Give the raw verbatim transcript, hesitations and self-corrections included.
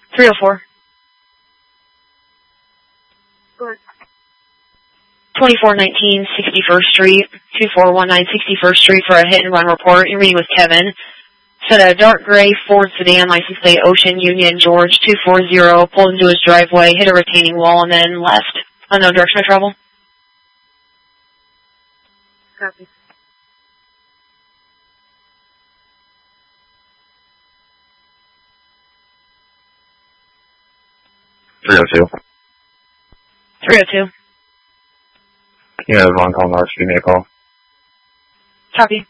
three oh four. Good. twenty-four nineteen sixty-first Street, two four one nine sixty-first Street for a hit and run report. You're meeting with Kevin. Said a dark gray Ford sedan, license plate Ocean Union George two four zero, pulled into his driveway, hit a retaining wall, and then left. Unknown direction of travel. Copy. three oh two. three oh two. Yeah, there's one call north. Give me a call. Copy.